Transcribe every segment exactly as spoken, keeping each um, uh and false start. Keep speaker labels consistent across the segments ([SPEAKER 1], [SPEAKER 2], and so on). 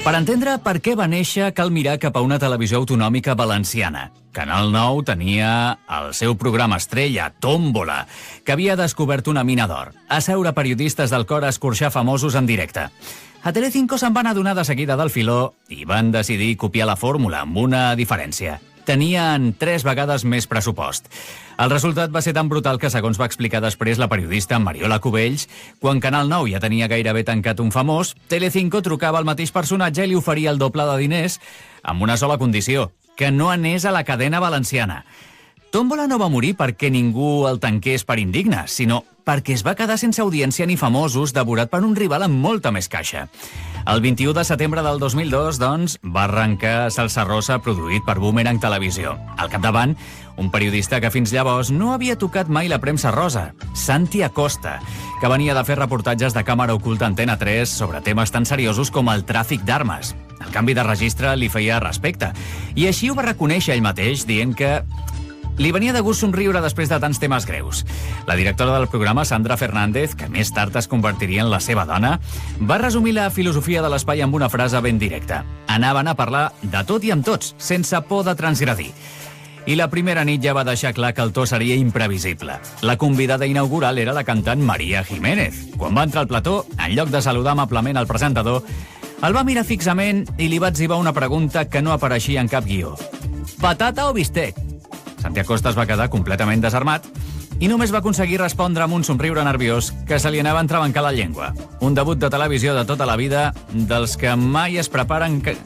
[SPEAKER 1] Per entendre per què va néixer, cal mirar cap a una televisió autonòmica valenciana. Canal nou tenia el seu programa estrella, Tómbola, que havia descobert una mina d'or. Asseure periodistes del cor a escorxar famosos en directe. A Telecinco se'n van adonar de seguida del filó i van decidir copiar la fórmula amb una diferència. Tenien tres vegades més pressupost. El resultat va ser tan brutal que, segons va explicar després la periodista Mariola Cubells, quan Canal nou ja tenia gairebé tancat un famós, Telecinco trucava al mateix personatge i li oferia el doble de diners amb una sola condició, que no anés a la cadena valenciana. Tómbola no va morir perquè ningú el tanqués per indigne, sinó perquè es va quedar sense audiència ni famosos, devorat per un rival amb molta més caixa. El vint-i-u de setembre del dos mil dos, doncs, va arrencar Salsa Rosa, produït per Boomerang Televisió. Al capdavant, un periodista que fins llavors no havia tocat mai la premsa rosa, Santi Acosta, que venia de fer reportatges de càmera oculta Antena tres sobre temes tan seriosos com el tràfic d'armes. El canvi de registre li feia respecte, i així ho va reconèixer ell mateix, dient que li venia de gust somriure després de tants temes greus. La directora del programa, Sandra Fernández, que més tard es convertiria en la seva dona, va resumir la filosofia de l'espai amb una frase ben directa. Anaven a parlar de tot i amb tots, sense por de transgredir. I la primera nit ja va deixar clar que el to seria imprevisible. La convidada inaugural era la cantant María Jiménez. Quan va entrar al plató, en lloc de saludar amablement al presentador, el va mirar fixament i li va etzibar una pregunta que no apareixia en cap guió. Patata o bistec? Santi Acosta es va quedar completament desarmat i només va aconseguir respondre amb un somriure nerviós que se li anava a entrebancar la llengua. Un debut de televisió de tota la vida dels que mai es preparen... Que...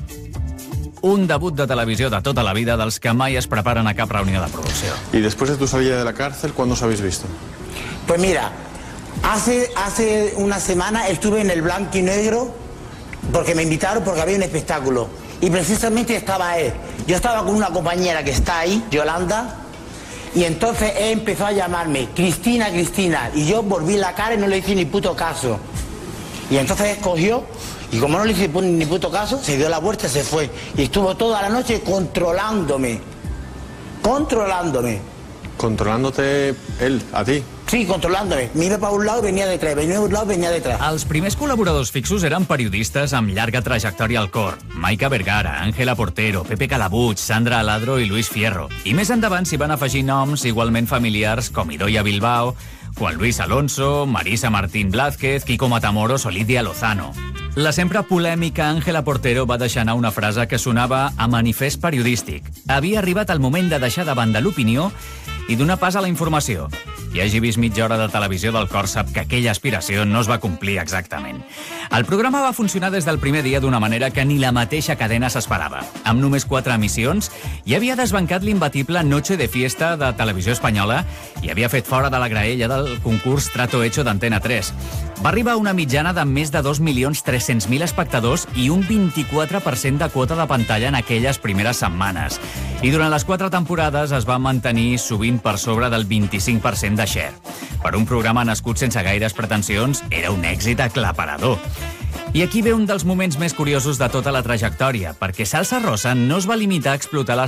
[SPEAKER 1] Un debut de televisió de tota la vida dels que mai es preparen a cap reunió de producció.
[SPEAKER 2] ¿Y después de tu salida de la cárcel, cuándo os habéis visto?
[SPEAKER 3] Pues mira, hace, hace una semana estuve en el blanco y negro porque me invitaron porque había un espectáculo. Y precisamente estaba él. Yo estaba con una compañera que está ahí, Yolanda, y entonces él empezó a llamarme Cristina, Cristina, y yo volví la cara y no le hice ni puto caso. Y entonces él cogió, y como no le hice ni puto caso, se dio la vuelta y se fue. Y estuvo toda la noche controlándome. Controlándome.
[SPEAKER 2] ¿Controlándote él, a ti?
[SPEAKER 3] Sí, controlándome. Me iba para un lado i venia detrás, venia a un lado i venia detrás.
[SPEAKER 1] Els primers col·laboradors fixos eren periodistes amb llarga trajectòria al cor. Maica Vergara, Ángela Portero, Pepe Calabuig, Sandra Aladro i Luis Fierro. I més endavant s'hi van afegir noms igualment familiars com Idoia Bilbao, Juan Luis Alonso, Marisa Martín Blázquez, Kiko Matamoros o Lídia Lozano. La sempre polèmica Ángela Portero va deixar anar una frase que sonava a manifest periodístic. Havia arribat el moment de deixar de banda l'opinió i donar pas a la informació. Qui hagi vist mitja hora de televisió del cor sap que aquella aspiració no es va complir exactament. El programa va funcionar des del primer dia d'una manera que ni la mateixa cadena s'esperava. Amb només quatre emissions, ja havia desbancat l'imbatible Noche de Fiesta de Televisió Espanyola i havia fet fora de la graella del concurs Trato Hecho d'Antena tres. Va arribar a una mitjana de més de dos milions tres-cents mil espectadors i un vint-i-quatre per cent de quota de pantalla en aquelles primeres setmanes. I durant les quatre temporades es va mantenir sovint per sobre del vint-i-cinc per cent de share. Per un programa nascut sense gaires pretensions, era un èxit aclaparador. I aquí ve un dels moments més curiosos de tota la trajectòria, perquè Salsa Rosa no es va limitar a explotar les